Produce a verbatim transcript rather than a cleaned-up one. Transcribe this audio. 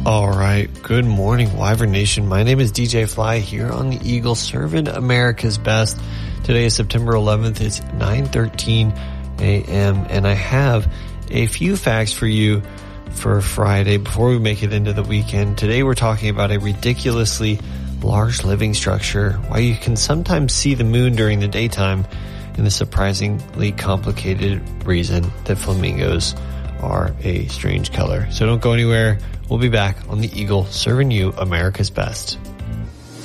All right. Good morning, Wyvern Nation. My name is D J Fly here on the Eagle, serving America's best. Today is September eleventh. It's nine thirteen a.m. and I have a few facts for you for Friday before we make it into the weekend. Today we're talking about a ridiculously large living structure, why you can sometimes see the moon during the daytime, and the surprisingly complicated reason that flamingos are a strange color. So don't go anywhere. We'll be back on the Eagle, serving you America's best.